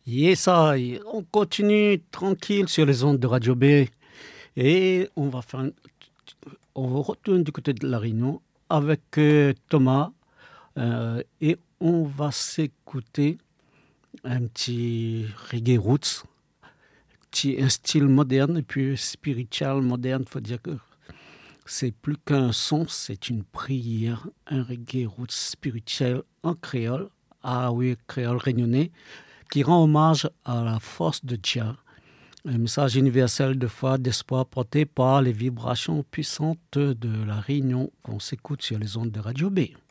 Yes, ça, on continue tranquille sur les ondes de Radio B et on retourne du côté de la Réunion avec Thomas et on va s'écouter un petit reggae roots, un style moderne et puis spirituel moderne. Il faut dire que c'est plus qu'un son, c'est une prière, un reggae roots spirituel en créole, ah oui, créole réunionnais, qui rend hommage à la force de Dieu. Un message universel de foi, d'espoir porté par les vibrations puissantes de la Réunion qu'on s'écoute sur les ondes de Radio B.